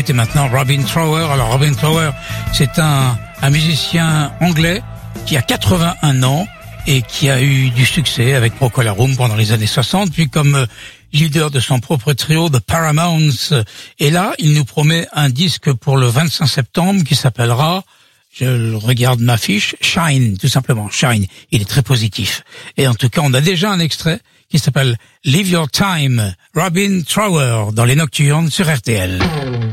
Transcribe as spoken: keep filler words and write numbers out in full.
écouter maintenant Robin Trower. Alors Robin Trower, c'est un, un musicien anglais qui a quatre-vingt-un ans et qui a eu du succès avec Procol Harum pendant les années soixante, puis comme leader de son propre trio, The Paramounts. Et là, il nous promet un disque pour le vingt-cinq septembre qui s'appellera, je regarde ma fiche, Shine, tout simplement, Shine. Il est très positif. Et en tout cas, on a déjà un extrait qui s'appelle Live Your Time, Robin Trower, dans les Nocturnes sur R T L.